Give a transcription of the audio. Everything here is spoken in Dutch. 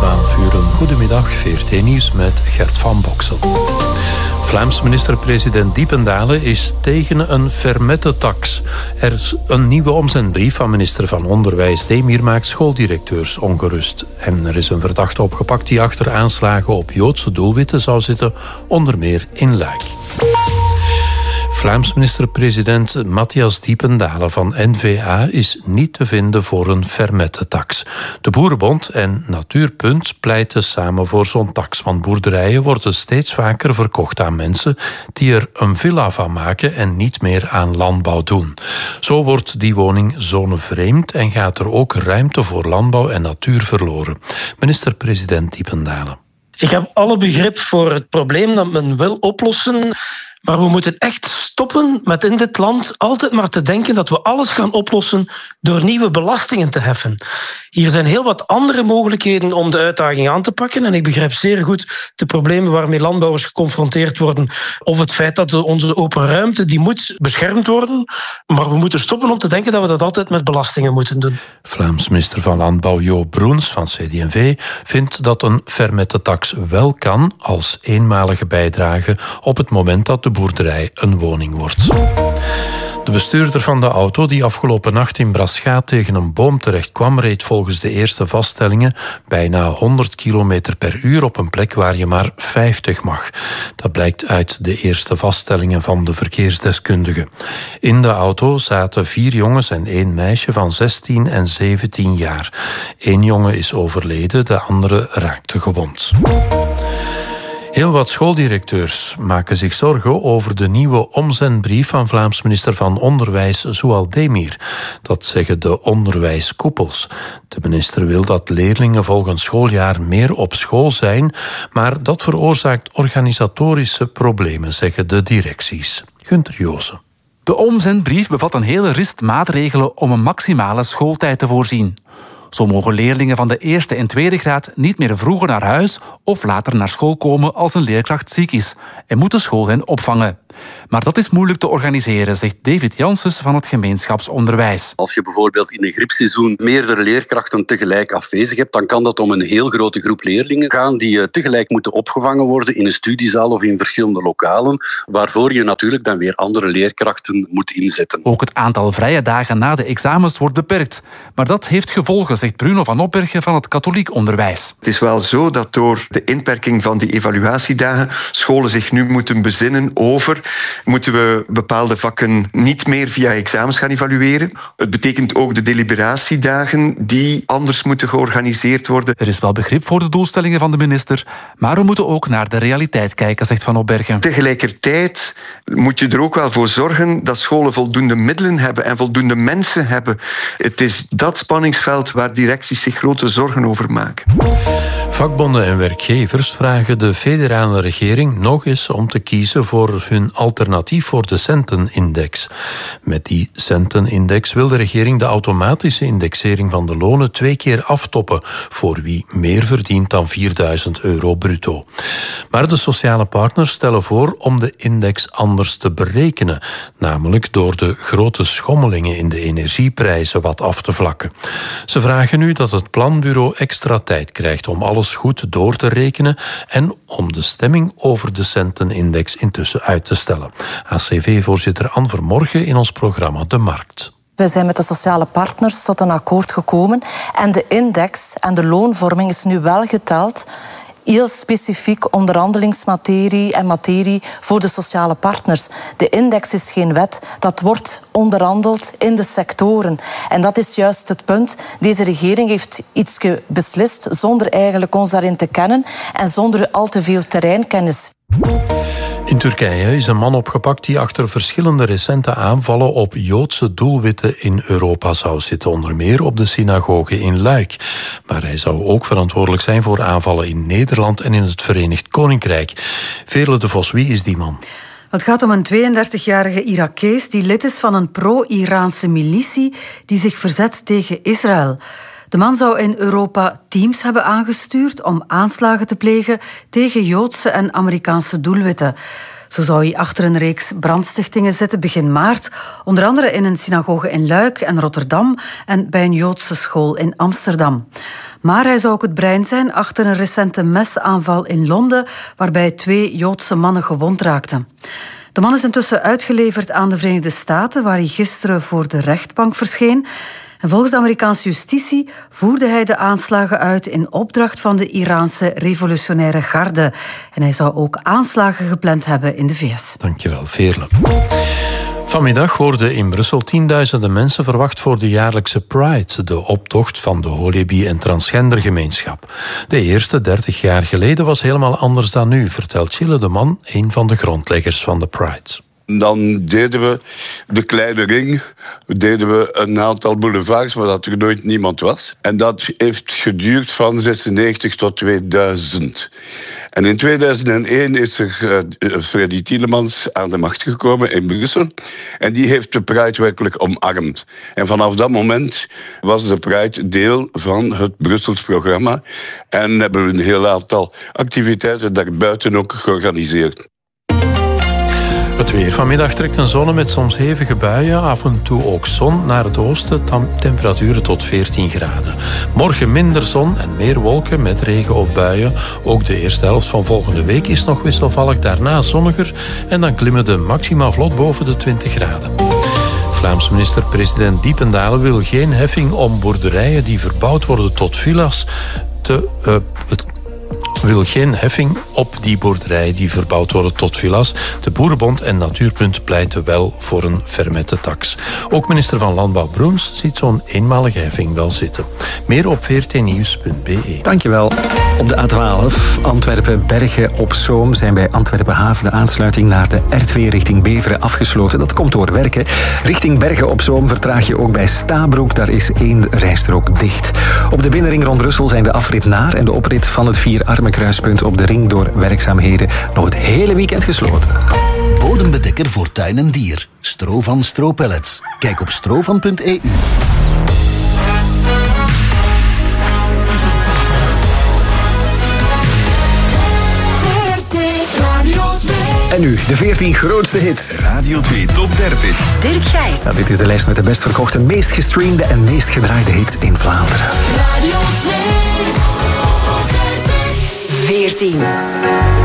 12 uur. Een goedemiddag, VRT Nieuws met Gert van Boksel. Vlaams minister-president Diependalen is tegen een Vermette-tax. Er is een nieuwe omzendbrief van minister van Onderwijs Demir maakt schooldirecteurs ongerust. En er is een verdachte opgepakt die achter aanslagen op Joodse doelwitten zou zitten, onder meer in Luik. Vlaams minister-president Matthias Diependalen van N-VA is niet te vinden voor een Vermette-tax. De Boerenbond en Natuurpunt pleiten samen voor zo'n tax, want boerderijen worden steeds vaker verkocht aan mensen die er een villa van maken en niet meer aan landbouw doen. Zo wordt die woning zonevreemd en gaat er ook ruimte voor landbouw en natuur verloren. Minister-president Diependalen. Ik heb alle begrip voor het probleem dat men wil oplossen. Maar we moeten echt stoppen met in dit land altijd maar te denken dat we alles gaan oplossen door nieuwe belastingen te heffen. Hier zijn heel wat andere mogelijkheden om de uitdaging aan te pakken. En ik begrijp zeer goed de problemen waarmee landbouwers geconfronteerd worden. Of het feit dat onze open ruimte, die moet beschermd worden. Maar we moeten stoppen om te denken dat we dat altijd met belastingen moeten doen. Vlaams minister van Landbouw Jo Broens van CD&V vindt dat een Vermette-tax wel kan als eenmalige bijdrage op het moment dat de boerderij een woning wordt. De bestuurder van de auto die afgelopen nacht in Braschaat tegen een boom terecht kwam, reed volgens de eerste vaststellingen bijna 100 km per uur op een plek waar je maar 50 mag. Dat blijkt uit de eerste vaststellingen van de verkeersdeskundige. In de auto zaten 4 jongens en 1 meisje van 16 en 17 jaar. 1 jongen is overleden, de andere raakte gewond. Heel wat schooldirecteurs maken zich zorgen over de nieuwe omzendbrief van Vlaams minister van Onderwijs Zoual Demir. Dat zeggen de onderwijskoepels. De minister wil dat leerlingen volgend schooljaar meer op school zijn, maar dat veroorzaakt organisatorische problemen, zeggen de directies. Gunther Joosen. De omzendbrief bevat een hele rist maatregelen om een maximale schooltijd te voorzien. Zo mogen leerlingen van de eerste en tweede graad niet meer vroeger naar huis of later naar school komen als een leerkracht ziek is en moet de school hen opvangen. Maar dat is moeilijk te organiseren, zegt David Janssens van het gemeenschapsonderwijs. Als je bijvoorbeeld in een griepseizoen meerdere leerkrachten tegelijk afwezig hebt, dan kan dat om een heel grote groep leerlingen gaan die tegelijk moeten opgevangen worden in een studiezaal of in verschillende lokalen, waarvoor je natuurlijk dan weer andere leerkrachten moet inzetten. Ook het aantal vrije dagen na de examens wordt beperkt. Maar dat heeft gevolgen, zegt Bruno van Opbergen van het katholiek onderwijs. Het is wel zo dat door de inperking van die evaluatiedagen scholen zich nu moeten bezinnen over: moeten we bepaalde vakken niet meer via examens gaan evalueren? Het betekent ook de deliberatiedagen die anders moeten georganiseerd worden. Er is wel begrip voor de doelstellingen van de minister, maar we moeten ook naar de realiteit kijken, zegt Van Opbergen. Tegelijkertijd moet je er ook wel voor zorgen dat scholen voldoende middelen hebben en voldoende mensen hebben. Het is dat spanningsveld waar directies zich grote zorgen over maken. Vakbonden en werkgevers vragen de federale regering nog eens om te kiezen voor hun alternatief voor de centenindex. Met die centenindex wil de regering de automatische indexering van de lonen 2 keer aftoppen voor wie meer verdient dan €4.000 bruto. Maar de sociale partners stellen voor om de index anders te berekenen, namelijk door de grote schommelingen in de energieprijzen wat af te vlakken. Ze vragen nu dat het planbureau extra tijd krijgt om alles goed door te rekenen en om de stemming over de centenindex intussen uit te stellen. ACV-voorzitter Anne Vermorgen in ons programma De Markt. We zijn met de sociale partners tot een akkoord gekomen en de index en de loonvorming is nu wel geteld. Heel specifiek onderhandelingsmaterie en materie voor de sociale partners. De index is geen wet, dat wordt onderhandeld in de sectoren. En dat is juist het punt. Deze regering heeft iets beslist zonder eigenlijk ons daarin te kennen en zonder al te veel terreinkennis. In Turkije is een man opgepakt die achter verschillende recente aanvallen op Joodse doelwitten in Europa zou zitten, onder meer op de synagoge in Luik. Maar hij zou ook verantwoordelijk zijn voor aanvallen in Nederland en in het Verenigd Koninkrijk. Veerle de Vos, wie is die man? Het gaat om een 32-jarige Irakees die lid is van een pro-Iraanse militie die zich verzet tegen Israël. De man zou in Europa teams hebben aangestuurd om aanslagen te plegen tegen Joodse en Amerikaanse doelwitten. Zo zou hij achter een reeks brandstichtingen zitten begin maart, onder andere in een synagoge in Luik en Rotterdam en bij een Joodse school in Amsterdam. Maar hij zou ook het brein zijn achter een recente mesaanval in Londen, waarbij 2 Joodse mannen gewond raakten. De man is intussen uitgeleverd aan de Verenigde Staten, waar hij gisteren voor de rechtbank verscheen. En volgens de Amerikaanse justitie voerde hij de aanslagen uit in opdracht van de Iraanse revolutionaire garde. En hij zou ook aanslagen gepland hebben in de VS. Dankjewel, Veerle. Vanmiddag worden in Brussel tienduizenden mensen verwacht voor de jaarlijkse Pride, de optocht van de holebi- en transgendergemeenschap. De eerste 30 jaar geleden was helemaal anders dan nu, vertelt Gilles de Man, een van de grondleggers van de Pride. Dan deden we de kleine ring, deden we een aantal boulevards waar dat er nooit niemand was. En dat heeft geduurd van 96 tot 2000. En in 2001 is er Freddy Tielemans aan de macht gekomen in Brussel. En die heeft de Pride werkelijk omarmd. En vanaf dat moment was de Pride deel van het Brussels programma. En hebben we een heel aantal activiteiten daarbuiten ook georganiseerd. Het weer. Vanmiddag trekt een zon met soms hevige buien, af en toe ook zon. Naar het oosten temperaturen tot 14 graden. Morgen minder zon en meer wolken met regen of buien. Ook de eerste helft van volgende week is nog wisselvallig, daarna zonniger. En dan klimmen de maxima vlot boven de 20 graden. Vlaams minister-president Diependalen wil geen heffing om boerderijen die verbouwd worden tot villa's wil geen heffing op die boerderijen die verbouwd worden tot villa's. De Boerenbond en Natuurpunt pleiten wel voor een fermette tax. Ook minister van Landbouw Broens ziet zo'n eenmalige heffing wel zitten. Meer op vrtnieuws.be. Dankjewel. Op de A12 Antwerpen-Bergen op Zoom zijn bij Antwerpen-Haven de aansluiting naar de R2 richting Beveren afgesloten. Dat komt door werken. Richting Bergen op Zoom vertraag je ook bij Stabroek. Daar is 1 rijstrook dicht. Op de binnenring rond Brussel zijn de afrit naar en de oprit van het Vierarmenkruispunt op de ring door werkzaamheden nog het hele weekend gesloten. Bodembedekker voor tuin en dier. Strovan Stropellets. Kijk op strovan.eu. En nu, de 14 grootste hits. Radio 2 Top 30. Dirk Gijs. Ja, dit is de lijst met de best verkochte, meest gestreamde en meest gedraaide hits in Vlaanderen. Radio 2. 14.